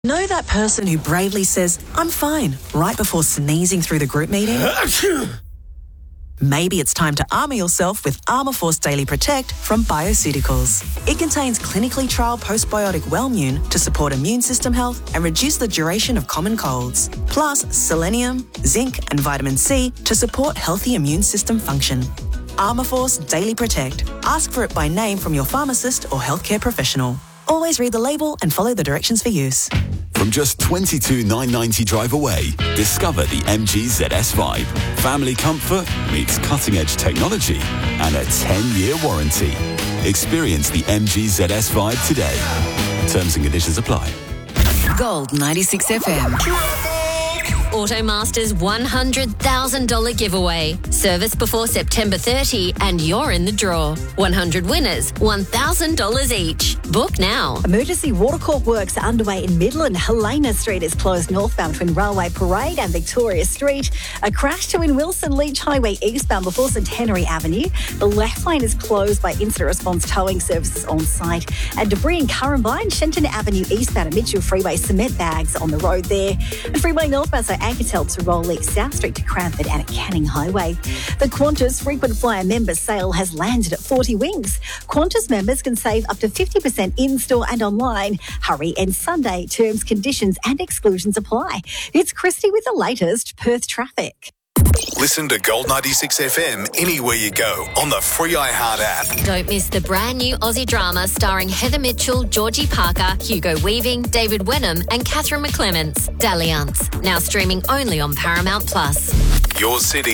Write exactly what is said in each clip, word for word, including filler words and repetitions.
Know that person who bravely says, "I'm fine," right before sneezing through the group meeting? Maybe it's time to armour yourself with Armourforce Daily Protect from Bioceuticals. It contains clinically trialled postbiotic Wellmune to support immune system health and reduce the duration of common colds. Plus, selenium, zinc and vitamin C to support healthy immune system function. Armourforce Daily Protect. Ask for it by name from your pharmacist or healthcare professional. Always read the label and follow the directions for use. From just twenty-two thousand nine hundred ninety drive away, discover the M G Z S Vibe. Family comfort meets cutting-edge technology and a ten-year warranty. Experience the M G Z S Vibe today. Terms and conditions apply. Gold ninety-six F M. Automaster's one hundred thousand dollars giveaway. Service before September thirtieth and you're in the draw. one hundred winners, one thousand dollars each. Book now. Emergency watercourt works are underway in Midland. Helena Street is closed northbound between Railway Parade and Victoria Street. A crash to in Wilson Leach Highway eastbound before Centenary Avenue. The left lane is closed by incident response towing services on site. And debris in Currumbine, Shenton Avenue eastbound at Mitchell Freeway, cement bags on the road there. And Freeway northbound, so Ankertel to Rowley, South Street to Cranford and at Canning Highway. The Qantas frequent flyer member sale has landed at forty wings. Qantas members can save up to fifty percent in-store and online. Hurry and Sunday. Terms, conditions and exclusions apply. It's Christy with the latest Perth traffic. Listen to Gold ninety-six F M anywhere you go on the free iHeart app. Don't miss the brand new Aussie drama starring Heather Mitchell, Georgie Parker, Hugo Weaving, David Wenham and Catherine McClements. Dalliance. Now streaming only on Paramount Plus. Your city,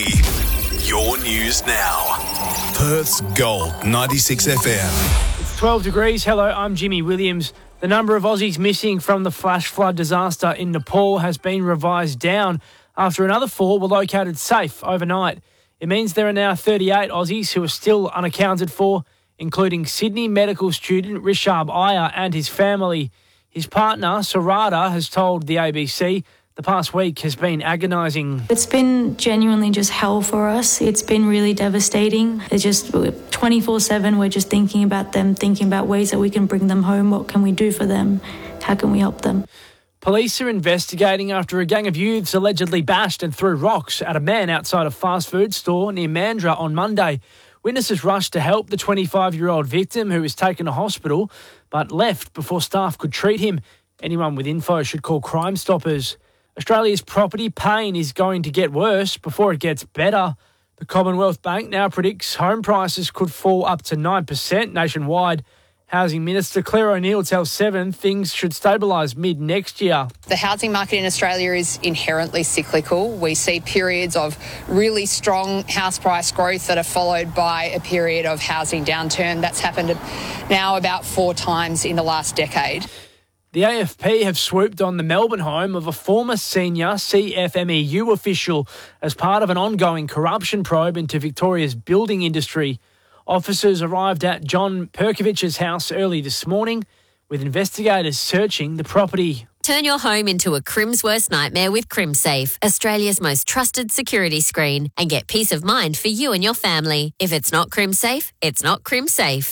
your news now. Perth's Gold ninety-six F M. It's twelve degrees. Hello, I'm Jimmy Williams. The number of Aussies missing from the flash flood disaster in Nepal has been revised down after another four were located safe overnight. It means there are now thirty-eight Aussies who are still unaccounted for, including Sydney medical student Rishab Iyer and his family. His partner, Sarada, has told the A B C the past week has been agonising. It's been genuinely just hell for us. It's been really devastating. It's just twenty-four seven, we're just thinking about them, thinking about ways that we can bring them home. What can we do for them? How can we help them? Police are investigating after a gang of youths allegedly bashed and threw rocks at a man outside a fast food store near Mandurah on Monday. Witnesses rushed to help the twenty-five-year-old victim, who was taken to hospital, but left before staff could treat him. Anyone with info should call Crime Stoppers. Australia's property pain is going to get worse before it gets better. The Commonwealth Bank now predicts home prices could fall up to nine percent nationwide. Housing Minister Claire O'Neill tells Seven things should stabilise mid-next year. The housing market in Australia is inherently cyclical. We see periods of really strong house price growth that are followed by a period of housing downturn. That's happened now about four times in the last decade. The A F P have swooped on the Melbourne home of a former senior C F M E U official as part of an ongoing corruption probe into Victoria's building industry. Officers arrived at John Perkovich's house early this morning, with investigators searching the property. Turn your home into a Crim's worst nightmare with CrimSafe, Australia's most trusted security screen, and get peace of mind for you and your family. If it's not CrimSafe, it's not CrimSafe.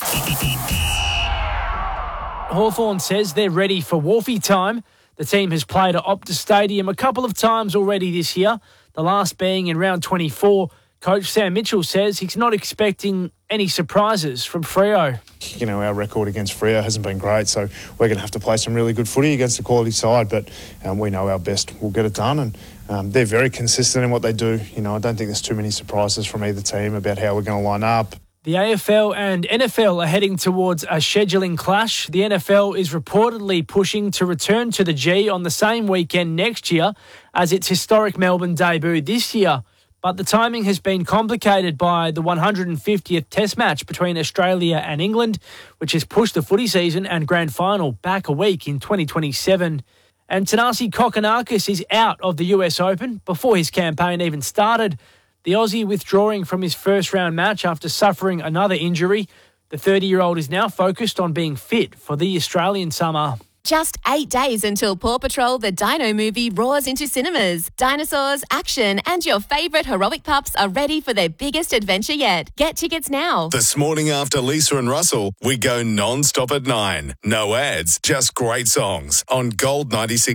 Hawthorn says they're ready for Wharfie time. The team has played at Optus Stadium a couple of times already this year, the last being in round twenty-four. Coach Sam Mitchell says he's not expecting any surprises from Freo. You know, our record against Freo hasn't been great, so we're going to have to play some really good footy against a quality side, but um, we know our best will get it done, and um, they're very consistent in what they do. You know, I don't think there's too many surprises from either team about how we're going to line up. The A F L and N F L are heading towards a scheduling clash. The N F L is reportedly pushing to return to the G on the same weekend next year as its historic Melbourne debut this year. But the timing has been complicated by the one hundred fiftieth Test match between Australia and England, which has pushed the footy season and grand final back a week in twenty twenty-seven. And Thanasi Kokkinakis is out of the U S Open before his campaign even started. The Aussie withdrawing from his first round match after suffering another injury. The thirty-year-old is now focused on being fit for the Australian summer. Just eight days until Paw Patrol the Dino movie roars into cinemas. Dinosaurs, action, and your favourite heroic pups are ready for their biggest adventure yet. Get tickets now. This morning after Lisa and Russell, we go non-stop at nine. No ads, just great songs on Gold ninety-six.